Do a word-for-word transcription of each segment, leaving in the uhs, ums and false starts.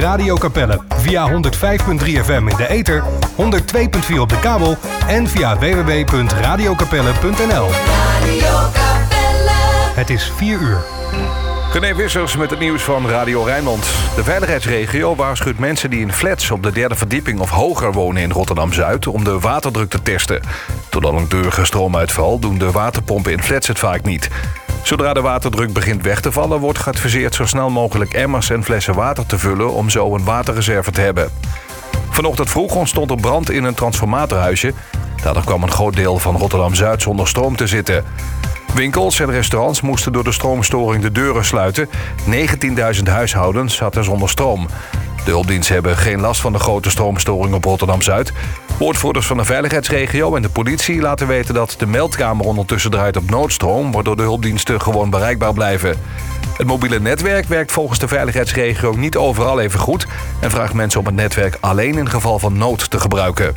Radio Capelle. Via honderd vijf komma drie F M in de ether, honderd twee komma vier op de kabel en via w w w punt radio capelle punt n l. Radio Capelle. Het is vier uur. René Wissers met het nieuws van Radio Rijnmond. De veiligheidsregio waarschuwt mensen die in flats op de derde verdieping of hoger wonen in Rotterdam-Zuid om de waterdruk te testen. Door de langdurige stroomuitval doen de waterpompen in flats het vaak niet. Zodra de waterdruk begint weg te vallen, wordt geadviseerd zo snel mogelijk emmers en flessen water te vullen om zo een waterreserve te hebben. Vanochtend vroeg ontstond er brand in een transformatorhuisje. Daardoor kwam een groot deel van Rotterdam-Zuid zonder stroom te zitten. Winkels en restaurants moesten door de stroomstoring de deuren sluiten. negentienduizend huishoudens zaten zonder stroom. De hulpdiensten hebben geen last van de grote stroomstoring op Rotterdam-Zuid. Woordvoerders van de veiligheidsregio en de politie laten weten dat de meldkamer ondertussen draait op noodstroom, waardoor de hulpdiensten gewoon bereikbaar blijven. Het mobiele netwerk werkt volgens de veiligheidsregio niet overal even goed en vraagt mensen om het netwerk alleen in geval van nood te gebruiken.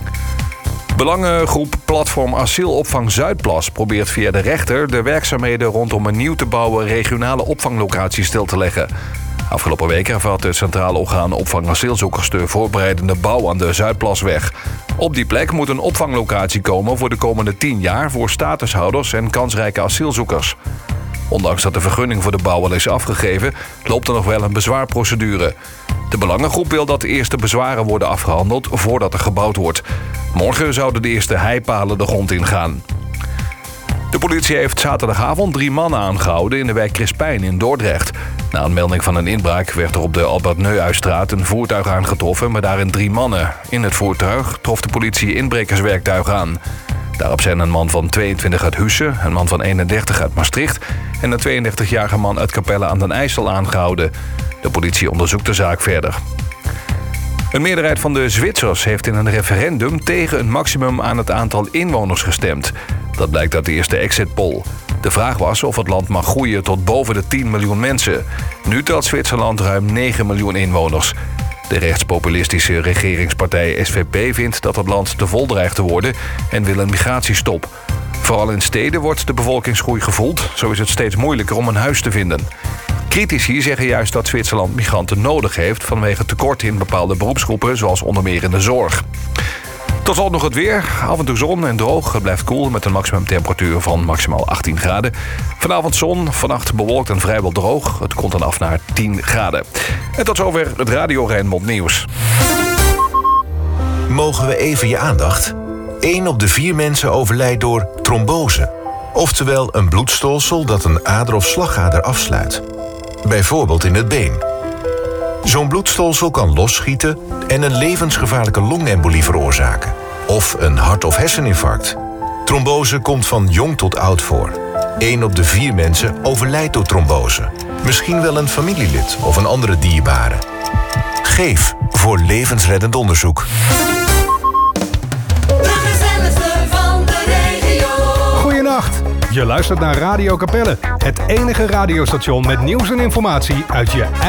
Belangengroep Platform Asielopvang Zuidplas probeert via de rechter de werkzaamheden rondom een nieuw te bouwen regionale opvanglocatie stil te leggen. Afgelopen week ervatte het centrale orgaan opvang asielzoekers de voorbereidende bouw aan de Zuidplasweg. Op die plek moet een opvanglocatie komen voor de komende tien jaar voor statushouders en kansrijke asielzoekers. Ondanks dat de vergunning voor de bouw al is afgegeven, loopt er nog wel een bezwaarprocedure. De Belangengroep wil dat de eerste bezwaren worden afgehandeld voordat er gebouwd wordt. Morgen zouden de eerste heipalen de grond ingaan. De politie heeft zaterdagavond drie mannen aangehouden in de wijk Crispijn in Dordrecht. Na een melding van een inbraak werd er op de Albert Neuhuisstraat een voertuig aangetroffen met daarin drie mannen. In het voertuig trof de politie inbrekerswerktuig aan. Daarop zijn een man van tweeëntwintig uit Husse, een man van eenendertig uit Maastricht en een tweeëndertigjarige man uit Capelle aan den IJssel aangehouden. De politie onderzoekt de zaak verder. Een meerderheid van de Zwitsers heeft in een referendum tegen een maximum aan het aantal inwoners gestemd. Dat blijkt uit de eerste exit poll. De vraag was of het land mag groeien tot boven de tien miljoen mensen. Nu telt Zwitserland ruim negen miljoen inwoners. De rechtspopulistische regeringspartij S V P vindt dat het land te vol dreigt te worden en wil een migratiestop. Vooral in steden wordt de bevolkingsgroei gevoeld. Zo is het steeds moeilijker om een huis te vinden. Critici zeggen juist dat Zwitserland migranten nodig heeft vanwege tekorten in bepaalde beroepsgroepen, zoals onder meer in de zorg. Tot slot nog het weer. Af en toe zon en droog. Het blijft koel met een maximumtemperatuur van maximaal achttien graden. Vanavond zon, vannacht bewolkt en vrijwel droog. Het komt dan af naar tien graden. En tot zover het Radio Rijnmond nieuws. Mogen we even je aandacht? Eén op de vier mensen overlijdt door trombose. Oftewel een bloedstolsel dat een ader of slagader afsluit. Bijvoorbeeld in het been. Zo'n bloedstolsel kan losschieten en een levensgevaarlijke longembolie veroorzaken. Of een hart- of herseninfarct. Trombose komt van jong tot oud voor. Eén op de vier mensen overlijdt door trombose. Misschien wel een familielid of een andere dierbare. Geef voor levensreddend onderzoek. De gezelligste van de regio. Goeienacht. Je luistert naar Radio Capelle. Het enige radiostation met nieuws en informatie uit je eigen